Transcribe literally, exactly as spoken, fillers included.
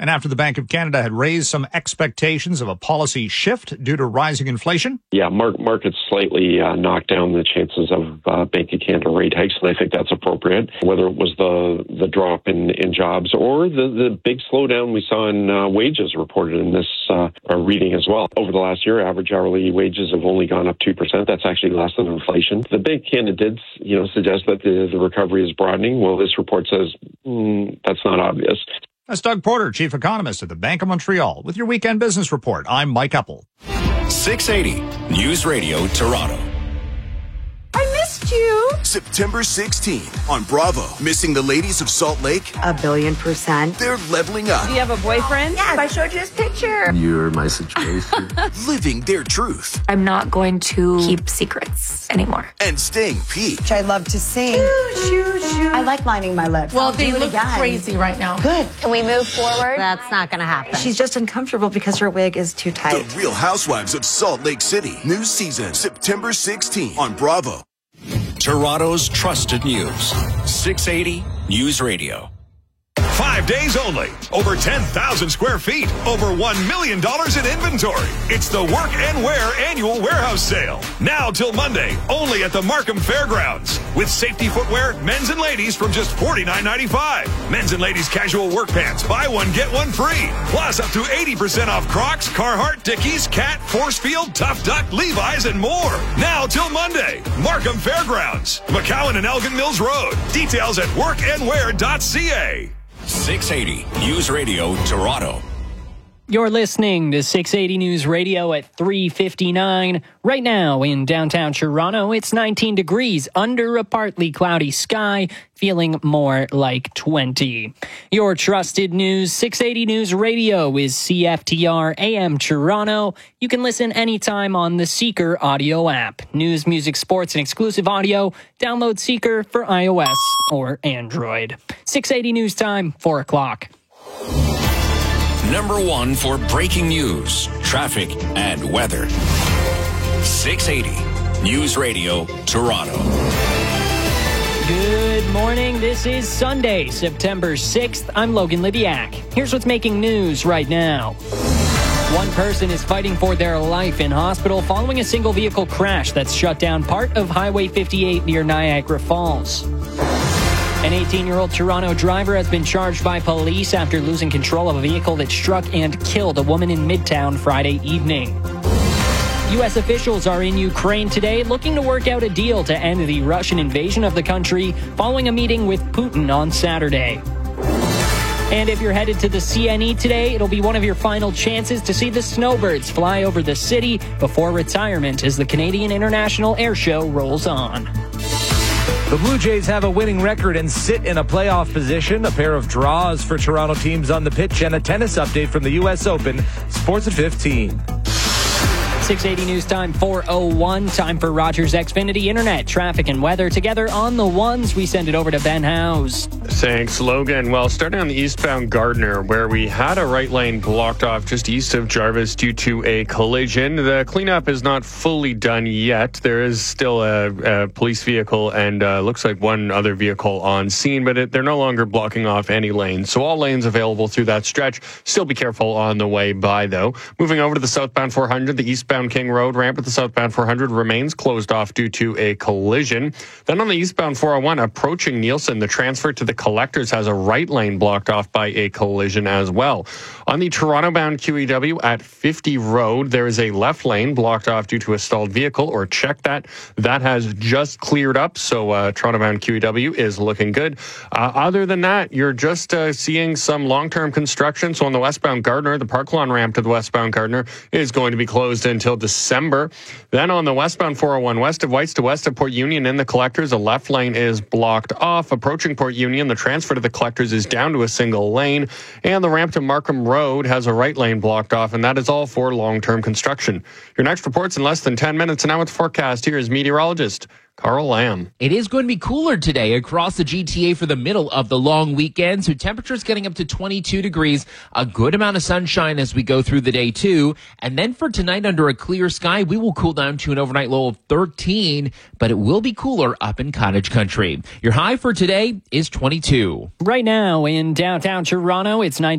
And after the Bank of Canada had raised some expectations of a policy shift due to rising inflation. Yeah, mar- markets slightly uh, knocked down the chances of uh, Bank of Canada rate hikes, and I think that's appropriate. Whether it was the the drop in, in jobs or the, the big slowdown we saw in uh, wages reported in this uh, reading as well. Over the last year, average hourly wages have only gone up two percent. That's actually less than inflation. The Bank of Canada did, you know, suggest that the, the recovery is broadening. Well, this report says mm, that's not obvious. That's Doug Porter, Chief Economist at the Bank of Montreal. With your Weekend Business Report, I'm Mike Eppel. six eighty News Radio Toronto. I missed you. September sixteenth on Bravo. Missing the ladies of Salt Lake? A billion percent. They're leveling up. Do you have a boyfriend? Yes, I showed you his picture. You're my situation. Living their truth. I'm not going to keep secrets anymore. And staying peaked. I love to sing. Shoo, shoo, shoo. I like lining my lips. Well, I'll they do it look again. crazy right now. Good. Can we move forward? That's not going to happen. She's just uncomfortable because her wig is too tight. The Real Housewives of Salt Lake City. New season, September sixteenth on Bravo. Toronto's trusted news. six eighty News Radio. Five days only. Over ten thousand square feet. Over one million dollars in inventory. It's the Work and Wear annual warehouse sale. Now till Monday, only at the Markham Fairgrounds. With safety footwear, men's and ladies from just forty-nine ninety-five. Men's and ladies casual work pants. Buy one, get one free. Plus up to eighty percent off Crocs, Carhartt, Dickies, Cat, Forcefield, Tough Duck, Levi's, and more. Now till Monday. Markham Fairgrounds. McCowan and Elgin Mills Road. Details at work and wear dot c a. six eighty News Radio Toronto. You're listening to six eighty News Radio at three fifty-nine. Right now in downtown Toronto, it's nineteen degrees under a partly cloudy sky, feeling more like twenty. Your trusted news, six eighty News Radio is C F T R A M Toronto. You can listen anytime on the Seeker audio app. News, music, sports, and exclusive audio. Download Seeker for iOS or Android. six eighty News Time, four o'clock. Number one for breaking news, traffic, and weather. six eighty News Radio Toronto. Good morning. This is Sunday, September sixth. I'm Logan Libiak. Here's what's making news right now. One person is fighting for their life in hospital following a single vehicle crash that's shut down part of Highway fifty-eight near Niagara Falls. An eighteen-year-old Toronto driver has been charged by police after losing control of a vehicle that struck and killed a woman in Midtown Friday evening. U S officials are in Ukraine today looking to work out a deal to end the Russian invasion of the country following a meeting with Putin on Saturday. And if you're headed to the C N E today, it'll be one of your final chances to see the snowbirds fly over the city before retirement as the Canadian International Air Show rolls on. The Blue Jays have a winning record and sit in a playoff position. A pair of draws for Toronto teams on the pitch and a tennis update from the U S Open. Sports at fifteen. six eighty News Time, four oh one. Time for Rogers Xfinity Internet, traffic, and weather. Together on the ones, we send it over to Ben Howes. Thanks, Logan. Well, starting on the eastbound Gardiner, where we had a right lane blocked off just east of Jarvis due to a collision. The cleanup is not fully done yet. There is still a, a police vehicle and uh, looks like one other vehicle on scene, but it, they're no longer blocking off any lanes. So all lanes available through that stretch. Still be careful on the way by, though. Moving over to the southbound four hundred, the eastbound King Road ramp at the southbound four hundred remains closed off due to a collision. Then on the eastbound four oh one, approaching Nielsen, the transfer to the Collectors has a right lane blocked off by a collision as well. On the Toronto-bound Q E W at fifty Road, there is a left lane blocked off due to a stalled vehicle, or check that. That has just cleared up, so uh, Toronto-bound Q E W is looking good. Uh, other than that, you're just uh, seeing some long-term construction. So on the westbound Gardiner, the Park Lawn ramp to the westbound Gardiner is going to be closed until December. Then on the westbound four oh one west of Whites to west of Port Union in the Collectors, a left lane is blocked off. Approaching Port Union, the transfer to the Collectors is down to a single lane, and the ramp to Markham Road has a right lane blocked off, and that is all for long-term construction. Your next report's in less than ten minutes, and now with the forecast, here is meteorologist Carl Lamb. It is going to be cooler today across the G T A for the middle of the long weekend, so temperatures getting up to twenty-two degrees, a good amount of sunshine as we go through the day too. And then for tonight, under a clear sky, we will cool down to an overnight low of thirteen, but it will be cooler up in Cottage Country. Your high for today is twenty-two. Right now in downtown Toronto, it's nineteen.